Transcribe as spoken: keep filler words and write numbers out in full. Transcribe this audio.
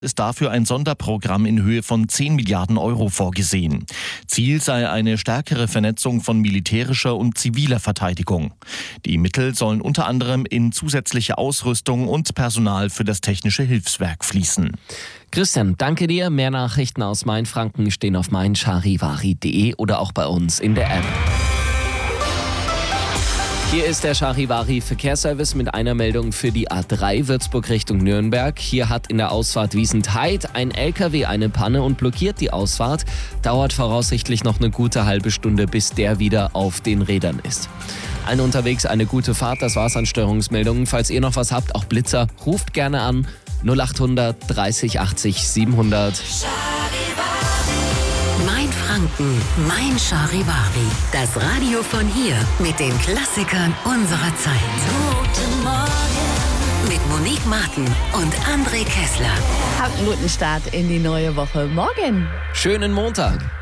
ist dafür ein Sonderprogramm in Höhe von zehn Milliarden Euro vorgesehen. Ziel sei eine stärkere Vernetzung von militärischer und ziviler Verteidigung. Die Mittel sollen unter anderem in zusätzliche Ausrüstung und Personal für das technische Hilfswerk fließen. Christian, danke dir. Mehr Nachrichten aus Mainfranken stehen auf mein charivari punkt de oder auch bei uns in der App. Hier ist der Charivari Verkehrsservice mit einer Meldung für die A drei Würzburg Richtung Nürnberg. Hier hat in der Ausfahrt Wiesentheid ein L K W eine Panne und blockiert die Ausfahrt. Dauert voraussichtlich noch eine gute halbe Stunde, bis der wieder auf den Rädern ist. Allen unterwegs eine gute Fahrt, das war's an Störungsmeldungen. Falls ihr noch was habt, auch Blitzer, ruft gerne an null acht hundert dreißig achtzig siebenhundert. Mainfranken, mein Charivari. Das Radio von hier mit den Klassikern unserer Zeit. Guten Morgen. Mit Monique Martin und André Kessler. Habt einen guten Start in die neue Woche. Morgen. Schönen Montag.